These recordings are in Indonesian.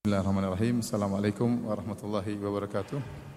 Bismillahirrahmanirrahim. Assalamualaikum warahmatullahi wabarakatuh.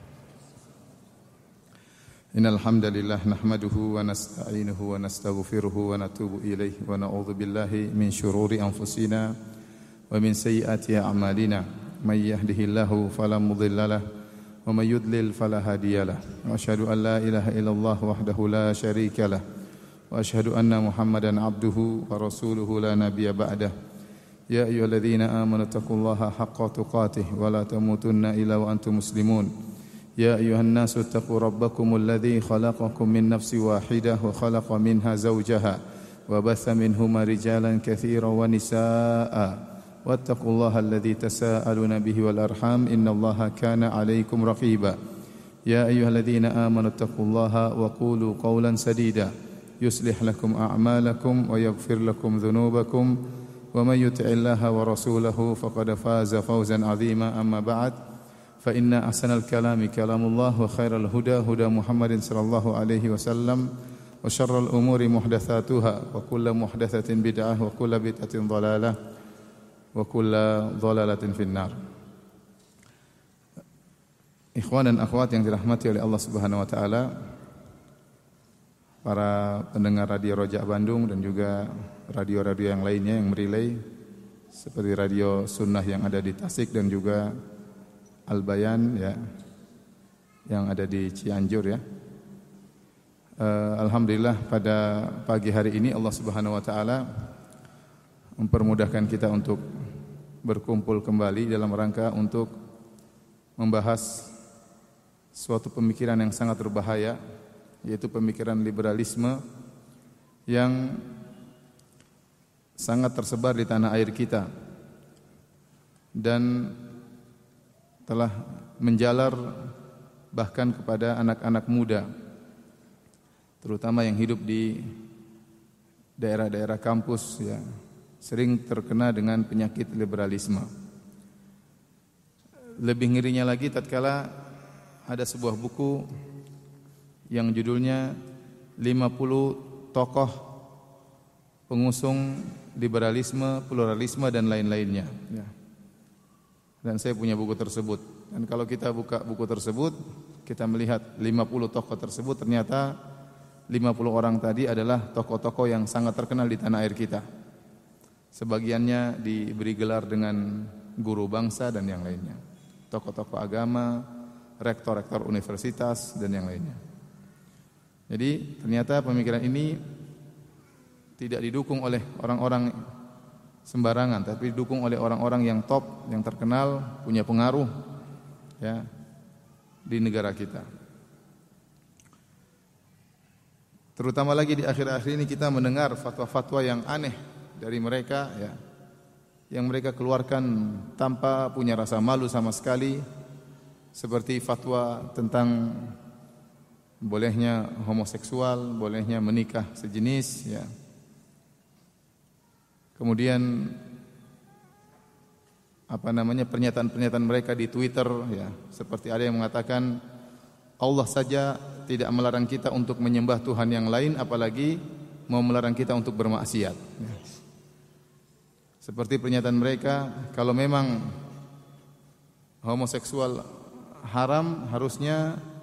Innal hamdalillah nahmaduhu wa nasta'inuhu wa nastaghfiruhu wa natubu ilaihi wa na'udzu billahi min shururi anfusina wa min sayyiati a'malina. May yahdihillahu fala mudhillalah wa may yudlil fala hadiyalah. Wa asyhadu an la ilaha illallah wahdahu la syarikalah wa asyhadu anna Muhammadan abduhu wa rasuluhu la nabiyya ba'dah. يا أيها الذين آمنوا اتقوا الله حق تقاته ولا تموتن إلا وأنتم مسلمون يا أيها الناس اتقوا ربكم الذي خلقكم من نفس واحدة وخلق منها زوجها وبث منهما رجالا كثيرا ونساء واتقوا الله الذي تساءلون به والأرحام إن الله كان عليكم رقيبا يا أيها الذين آمنوا اتقوا الله وقولوا قولا سديدا يصلح لكم أعمالكم ويغفر لكم ذنوبكم ومن يطع الله ورسوله فقد فاز فوزا عظيما أما بعد فإن أحسن الكلام كلام الله وخير الهدى هدى محمد صلى الله عليه وسلم وشر الأمور محدثاتها وكل محدثة بدعة وكل بدعة ضلالة وكل ضلالة في النار. Ikhwan dan akhwat yang dirahmati oleh Allah Subhanahu wa taala, para pendengar Radio Rojak Bandung dan juga radio-radio yang lainnya yang merilai seperti Radio Sunnah yang ada di Tasik dan juga Al Bayan ya yang ada di Cianjur ya. Alhamdulillah pada pagi hari ini Allah Subhanahu wa taala mempermudahkan kita untuk berkumpul kembali dalam rangka untuk membahas suatu pemikiran yang sangat berbahaya, yaitu pemikiran liberalisme yang sangat tersebar di tanah air kita dan telah menjalar bahkan kepada anak-anak muda, terutama yang hidup di daerah-daerah kampus ya, sering terkena dengan penyakit liberalisme. Lebih ngerinya lagi tatkala ada sebuah buku yang judulnya 50 tokoh pengusung liberalisme, pluralisme dan lain-lainnya ya. Dan saya punya buku tersebut. Dan kalau kita buka buku tersebut, kita melihat 50 tokoh tersebut ternyata 50 orang tadi adalah tokoh-tokoh yang sangat terkenal di tanah air kita. Sebagiannya diberi gelar dengan guru bangsa dan yang lainnya. Tokoh-tokoh agama, rektor-rektor universitas dan yang lainnya. Jadi ternyata pemikiran ini tidak didukung oleh orang-orang sembarangan, tapi didukung oleh orang-orang yang top, yang terkenal, punya pengaruh ya di negara kita. Terutama lagi di akhir-akhir ini kita mendengar fatwa-fatwa yang aneh dari mereka ya, yang mereka keluarkan tanpa punya rasa malu sama sekali, seperti fatwa tentang bolehnya homoseksual, bolehnya menikah sejenis ya. Kemudian pernyataan-pernyataan mereka di Twitter ya, seperti ada yang mengatakan Allah saja tidak melarang kita untuk menyembah Tuhan yang lain, apalagi mau melarang kita untuk bermaksiat ya. Seperti pernyataan mereka, kalau memang homoseksual haram, harusnya